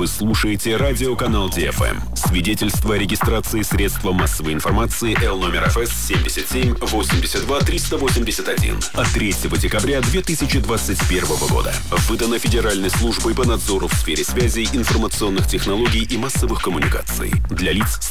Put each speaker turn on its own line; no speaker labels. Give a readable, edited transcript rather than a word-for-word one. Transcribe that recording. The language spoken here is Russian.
Вы слушаете радиоканал ДФМ. Свидетельство о регистрации средства массовой информации Л номер ФС 77 82 381 от 3 декабря 2021 года. Выдано Федеральной службой по надзору в сфере связи, информационных технологий и массовых коммуникаций для лиц